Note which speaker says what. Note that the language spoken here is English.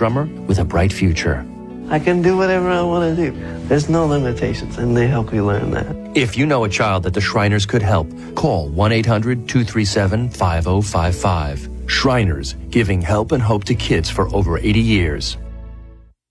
Speaker 1: drummer with a bright future.
Speaker 2: I can do whatever I want to do. There's no limitations, and they help you learn that.
Speaker 1: If you know a child that the Shriners could help, call 1-800-237-5055. Shriners, giving help and hope to kids for over 80 years.